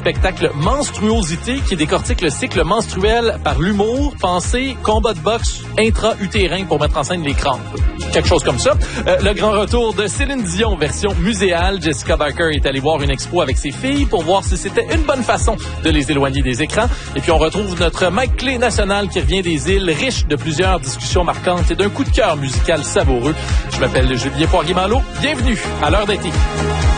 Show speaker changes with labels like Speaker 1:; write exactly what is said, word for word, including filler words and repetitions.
Speaker 1: spectacle Menstruosité qui décortique le cycle menstruel par l'humour, pensée, combat de boxe intra-utérin pour mettre en scène les crampes. Quelque chose comme ça. Euh, le grand retour de Céline Dion, version muséale. Jessica Barker est allée voir une expo avec ses filles pour voir si c'était une bonne façon de les éloigner des écrans. Et puis on retrouve notre Mike Clé national qui revient des îles, riche de plusieurs discussions marquantes et d'un coup de cœur musical savoureux. Je m'appelle Julien Poirier-Malo. Bienvenue à l'heure d'été.